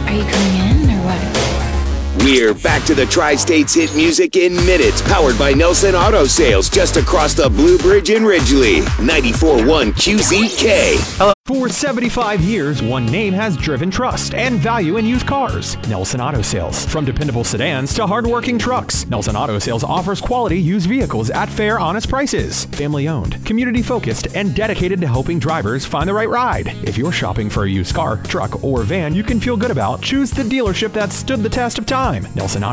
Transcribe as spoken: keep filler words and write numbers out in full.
Are you coming in or what? We're back to the Tri-States hit music in minutes, powered by Nelson Auto Sales, just across the Blue Bridge in Ridgely. ninety-four point one Q Z K. Hello. For seventy-five years, one name has driven trust and value in used cars. Nelson Auto Sales. From dependable sedans to hardworking trucks, Nelson Auto Sales offers quality used vehicles at fair, honest prices. Family-owned, community-focused, and dedicated to helping drivers find the right ride. If you're shopping for a used car, truck, or van you can feel good about, choose the dealership that stood the test of time. Nelson Auto